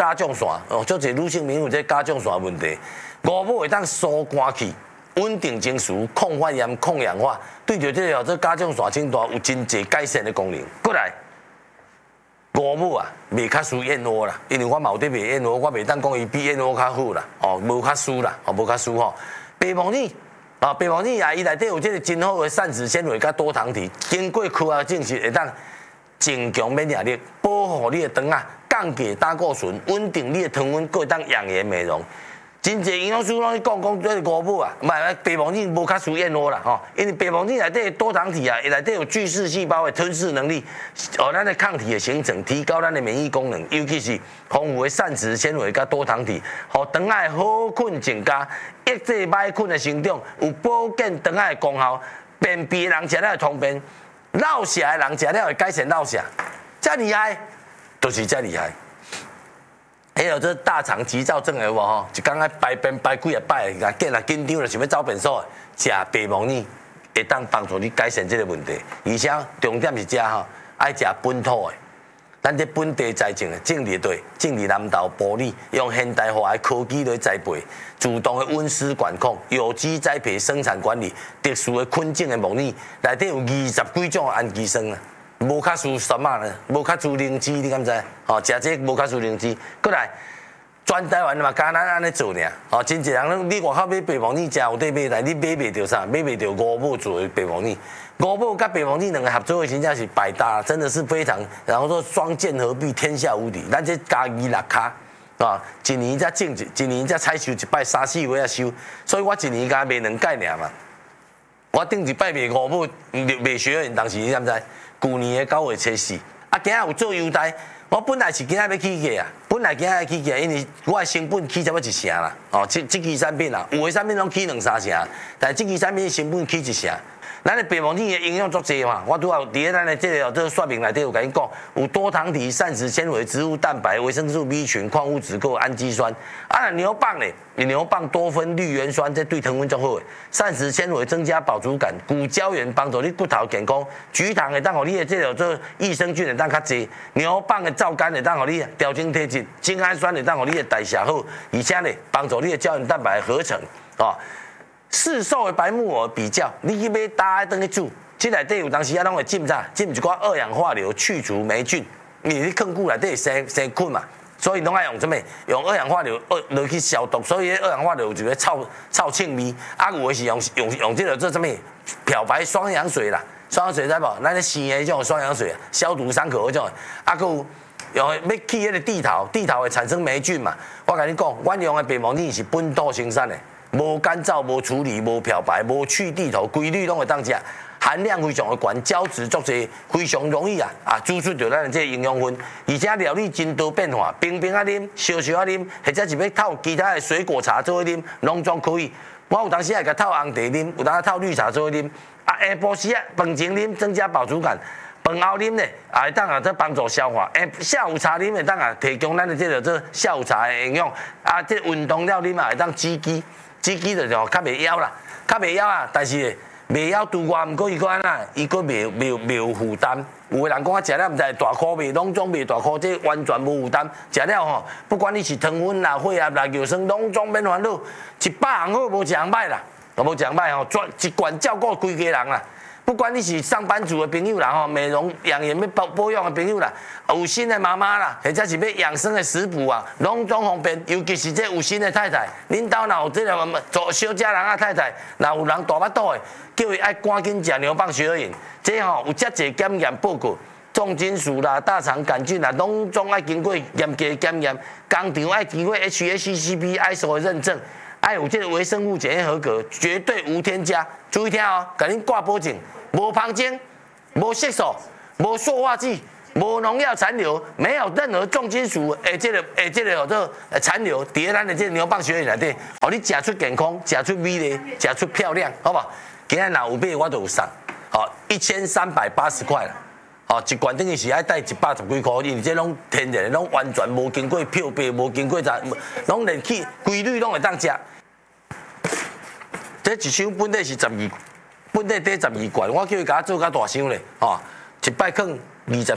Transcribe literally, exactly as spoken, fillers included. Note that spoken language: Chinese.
甲状腺哦，足侪女性朋友有这甲状腺问题，五母会当疏肝气。 稳定情绪、抗发炎、抗氧化，对着这个这甲状腺症大有真侪改善的功能。过来，五母啊，袂较输燕窝啦，因为我嘛有伫卖燕窝，我袂当讲伊比燕窝较好啦，哦，无较输啦，哦，无较输吼。白木耳啊，白木耳啊，伊内底有这个真好的膳食纤维甲多糖体，经过科学证实会当增强免疫力，保护你的肠啊，降低胆固醇，稳定你的糖分，搁会当养颜美容。 真侪营养师拢去讲讲这个五母啊，唔系白木耳无较输燕窝啦吼，因为白木耳内底多糖体啊，内底有巨噬细胞的吞噬能力，哦，咱的抗体的形成，提高咱的免疫功能，尤其是丰富的膳食纤维甲多糖体，互肠仔好困增加，抑制歹菌的生长，有保健肠仔的功效。便秘的人食了会通便，落泻的人食了会改善落泻，遮厉害，就是遮厉害。 还有这大肠急躁症的有无吼？一刚刚排便排几啊摆，啊见啊紧张了，想要走便所，食白木耳会当帮助你改善这个问题。而且重点是食吼，爱食本土的，咱这本地栽种的，种伫对，种伫南投埔里，用现代化的科技来栽培，主动的温湿管控，有机栽培生产管理，特殊的菌种的木耳，内底有二十几种氨基酸啊。 无较输什么呢？无较输灵芝，你敢知？吼，食这无较输灵芝。过来，全台湾嘛，敢咱安尼做尔。吼，真侪人，你外口买白木耳食有得买，但你买袂到啥？买袂到五母做的白木耳。五母甲白木耳两个合作的真正是百搭，真的是非常，然后说双剑合璧，天下无敌。咱这加二六卡，啊，一年才种一，一年才采收一摆，三四月啊收。所以我一年加卖两届尔嘛。我顶一摆卖五母，卖学员，当时你知唔知？ 旧年的九月初四，啊，今仔有做优待。我本来是今仔要起价啊，本来今仔要起价，因为我的成本起差不多一成啦。哦，这这支产品啊，有的产品拢起两三成，但这支产品的成本起一成。咱的白木耳的营养足济嘛，我拄好伫咧咱的这个这个说明内底有甲你讲，有多糖体、膳食纤维、植物蛋白、维生素 B 群、矿物质，还有氨基酸。啊，牛蒡呢？牛蒡多酚绿原酸，这对糖分足好诶。膳食纤维增加饱足感，骨胶原帮助你骨头健康，菊糖会当互你的这个这益生菌会当较济，牛蒡的皂苷会当互你调整体质，精氨酸会当互你的代谢好，而且呢帮助你的胶原蛋白合成啊。 市售的白木耳比较，你去买搭登去煮，这内底有当时啊拢会浸啥？浸一寡二氧化硫去除霉菌，因为你放久内底会生生菌嘛，所以拢爱用什么？用二氧化硫二落去消毒，所以二氧化硫有一个臭臭气味。啊，有的是用用用这个做什么？漂白双氧水啦，双氧水知无？咱咧生的种双氧水，消毒伤口嗰种。啊，佮有用要去迄个地头，地头会产生霉菌嘛。我甲你讲，阮用的白木耳是本土生产的。 无干燥、无处理、无漂白、无去地头，规律拢会当食，含量非常的高，胶质足济，非常容易啊啊，煮出着咱的这营养分，而且料理真多变化，冰冰啊啉，烧烧啊啉，或者是要透其他的水果茶做伙啉，拢总可以。我有当时也甲透红茶啉，有当时透绿茶做伙啉，啊下晡时啊饭前啉，增加饱足感。 饭后啉咧，也会当啊，这帮助消化。诶，下午茶啉会当啊，提供咱的这个这下午茶的营养。啊，这运动了啉啊，会当止肌，止肌就就较袂枵啦，较袂枵啊。但是袂枵拄外，毋过伊个安那，伊个袂袂袂有负担。有的人讲啊，食了毋知大块袂，拢总袂大块，这完全无负担。食了吼，不管你是糖分啦、血压啦、尿酸，拢总免烦恼。一百项好，无一项歹啦，无一项歹吼，专一罐照顾规家人啦。 不管你是上班族的朋友啦，吼，美容养颜要保保养的朋友啦，有心的妈妈啦，或者是要养生的食谱啊，拢总方便。尤其是这有心的太太，恁兜若有这个做小家人啊太太，若有人大巴肚的，叫伊爱赶紧食牛蒡雪耳饮。这吼有遮侪检验报告，重金属啦、大肠杆菌啦，拢总爱经过严格检验，工厂爱经过 H A C C P I S O 的认证。 爱有这个微生物检验合格，绝对无添加。注意听哦，给恁挂保证，无芳精，无色素，无塑化剂，无农药残留，没有任何重金属诶，这个诶，这个有这残留，伫咧咱的这牛蒡血内底，哦，你食出健康，食出美丽，食出漂亮，好不好？今日若有买，我都有送，好，一千三百八十块啦。 哦，一罐等于是爱带一百十几块，因为这拢天然的，拢完全无经过漂白，无经过啥，拢连起规律拢会当食。这一箱本底是十二，本底底十二罐，我叫伊甲我做较大箱咧，哦，一摆放二十